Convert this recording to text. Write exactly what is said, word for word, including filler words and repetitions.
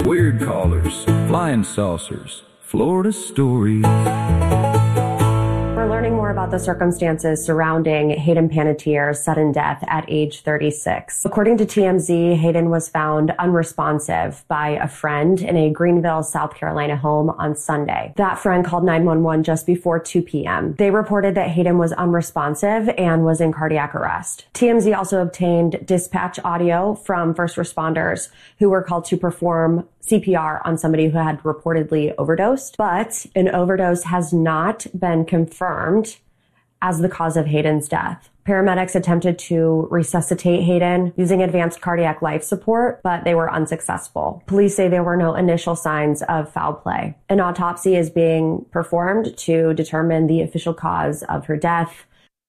Weird callers, flying saucers, Florida stories. We're learning more about the circumstances surrounding Hayden Panettiere's sudden death at age thirty-six. According to T M Z, Hayden was found unresponsive by a friend in a Greenville, South Carolina home on Sunday. That friend called nine one one just before two p.m. They reported that Hayden was unresponsive and was in cardiac arrest. T M Z also obtained dispatch audio from first responders who were called to perform C P R on somebody who had reportedly overdosed, but an overdose has not been confirmed as the cause of Hayden's death. Paramedics attempted to resuscitate Hayden using advanced cardiac life support, but they were unsuccessful. Police say there were no initial signs of foul play. An autopsy is being performed to determine the official cause of her death.